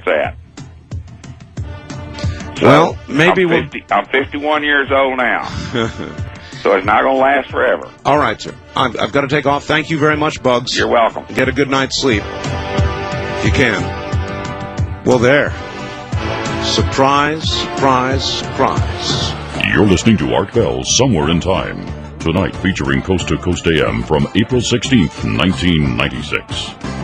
that. So Well, maybe I'm 51 years old now, so it's not going to last forever. All right, sir. I've got to take off. Thank you very much, Bugs. You're welcome. Get a good night's sleep, if you can. Well, there. Surprise, surprise, surprise. You're listening to Art Bell's Somewhere in Time. Tonight featuring Coast to Coast AM from April 16th, 1996.